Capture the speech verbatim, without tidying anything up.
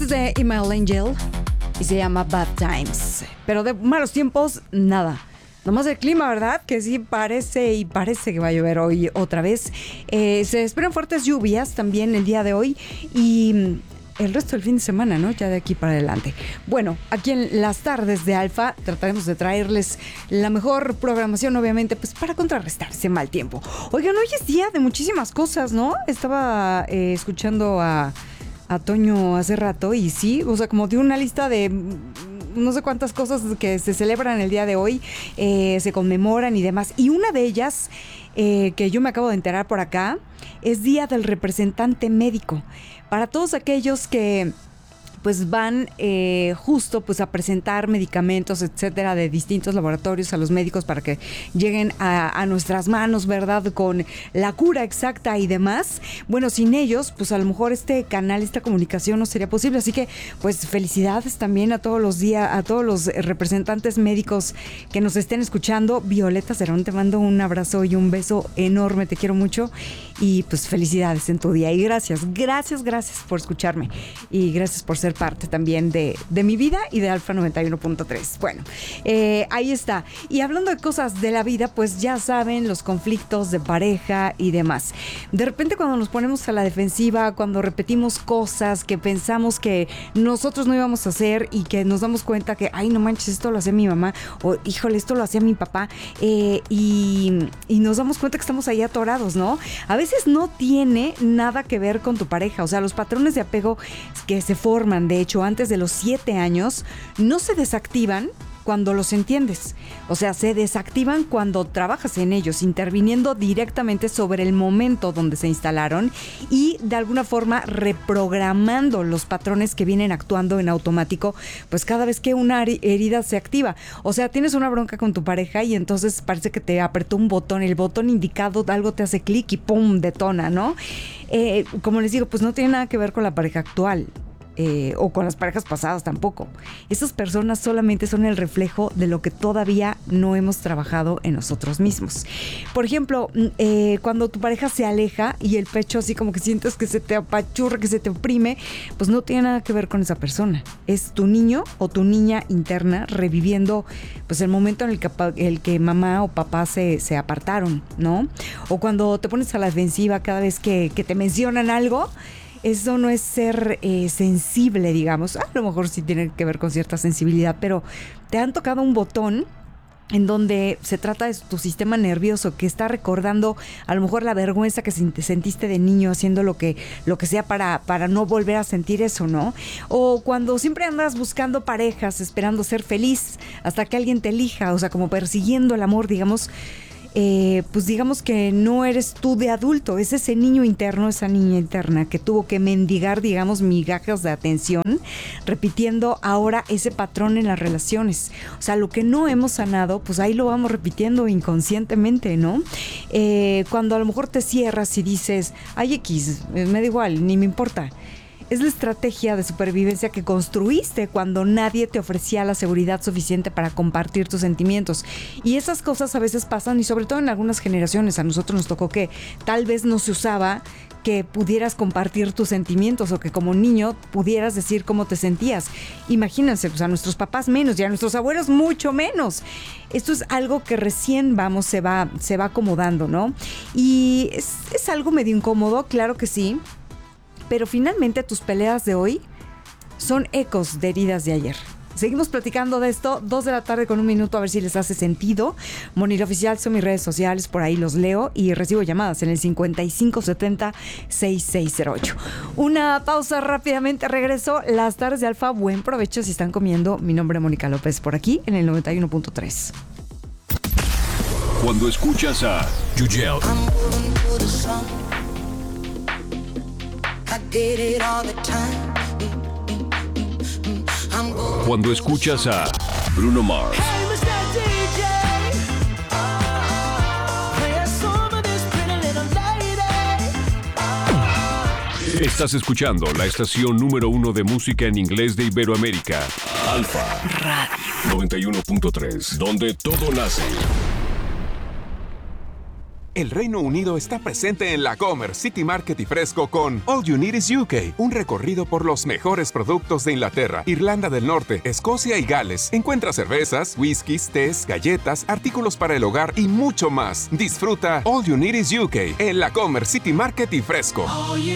Este es de Email Angel y se llama Bad Times. Pero de malos tiempos, nada. Nomás el clima, ¿verdad? Que sí parece y parece que va a llover hoy otra vez. Eh, se esperan fuertes lluvias también el día de hoy y el resto del fin de semana, ¿no? Ya de aquí para adelante. Bueno, aquí en las tardes de Alfa trataremos de traerles la mejor programación, obviamente, pues para contrarrestar ese mal tiempo. Oigan, hoy es día de muchísimas cosas, ¿no? Estaba eh, escuchando a, a Toño hace rato y sí, o sea, como dio una lista de no sé cuántas cosas que se celebran el día de hoy, eh, se conmemoran y demás. Y una de ellas, eh, que yo me acabo de enterar por acá, es Día del Representante Médico. Para todos aquellos que pues van eh, justo pues a presentar medicamentos, etcétera, de distintos laboratorios a los médicos para que lleguen a, a nuestras manos, ¿verdad? Con la cura exacta y demás. Bueno, sin ellos, pues a lo mejor este canal, esta comunicación no sería posible. Así que, pues felicidades también a todos los días, a todos los representantes médicos que nos estén escuchando. Violeta Cerón, te mando un abrazo y un beso enorme, te quiero mucho. Y pues felicidades en tu día. Y gracias, gracias, gracias por escucharme. Y gracias por ser parte también de, de mi vida y de Alfa noventa y uno punto tres. Bueno, eh, ahí está. Y hablando de cosas de la vida, pues ya saben, los conflictos de pareja y demás. De repente cuando nos ponemos a la defensiva, cuando repetimos cosas que pensamos que nosotros no íbamos a hacer y que nos damos cuenta que, ay, no manches, esto lo hacía mi mamá, o híjole, esto lo hacía mi papá, eh, y, y nos damos cuenta que estamos ahí atorados, ¿no? A veces no tiene nada que ver con tu pareja. O sea, los patrones de apego que se forman, de hecho, antes de los siete años, no se desactivan cuando los entiendes. O sea, se desactivan cuando trabajas en ellos, interviniendo directamente sobre el momento donde se instalaron y de alguna forma reprogramando los patrones que vienen actuando en automático, pues cada vez que una herida se activa. O sea, tienes una bronca con tu pareja y entonces parece que te apretó un botón, el botón indicado, algo te hace clic y ¡pum!, detona, ¿no? Eh, como les digo, pues no tiene nada que ver con la pareja actual. Eh, o con las parejas pasadas tampoco. Esas personas solamente son el reflejo de lo que todavía no hemos trabajado en nosotros mismos. Por ejemplo, eh, cuando tu pareja se aleja y el pecho así como que sientes que se te apachurra, que se te oprime, pues no tiene nada que ver con esa persona. Es tu niño o tu niña interna reviviendo pues el momento en el que, el que mamá o papá se, se apartaron, ¿no? O cuando te pones a la defensiva cada vez que, que te mencionan algo. Eso no es ser eh, sensible, digamos. A lo mejor sí tiene que ver con cierta sensibilidad, pero te han tocado un botón en donde se trata de tu sistema nervioso que está recordando a lo mejor la vergüenza que sentiste de niño haciendo lo que, lo que sea para, para no volver a sentir eso, ¿no? O cuando siempre andas buscando parejas, esperando ser feliz hasta que alguien te elija, o sea, como persiguiendo el amor, digamos. Eh, pues digamos que no eres tú de adulto, es ese niño interno, esa niña interna que tuvo que mendigar, digamos, migajas de atención, repitiendo ahora ese patrón en las relaciones. O sea, lo que no hemos sanado, pues ahí lo vamos repitiendo inconscientemente, ¿no? Eh, cuando a lo mejor te cierras y dices, ay, X, me da igual, ni me importa. Es la estrategia de supervivencia que construiste cuando nadie te ofrecía la seguridad suficiente para compartir tus sentimientos. Y esas cosas a veces pasan, y sobre todo en algunas generaciones. A nosotros nos tocó que tal vez no se usaba que pudieras compartir tus sentimientos o que como niño pudieras decir cómo te sentías. Imagínense, pues a nuestros papás menos y a nuestros abuelos mucho menos. Esto es algo que recién, vamos, se va, se va acomodando, ¿no? Y es, es algo medio incómodo, claro que sí. Pero finalmente tus peleas de hoy son ecos de heridas de ayer. Seguimos platicando de esto, dos de la tarde con un minuto, a ver si les hace sentido. Monir Oficial son mis redes sociales, por ahí los leo y recibo llamadas en el cincuenta y cinco setenta sesenta y seis cero ocho. Una pausa rápidamente, regreso. Las tardes de Alfa, buen provecho si están comiendo. Mi nombre es Mónica López, por aquí en el noventa y uno punto tres. Cuando escuchas a Yuyel, cuando escuchas a Bruno Mars, estás escuchando la estación número uno de música en inglés de Iberoamérica, Alfa Radio noventa y uno punto tres, donde todo nace. El Reino Unido está presente en la Comer, City Market y Fresco con All You Need Is U K, un recorrido por los mejores productos de Inglaterra, Irlanda del Norte, Escocia y Gales. Encuentra cervezas, whiskies, tés, galletas, artículos para el hogar y mucho más. Disfruta All You Need Is U K en la Comer, City Market y Fresco.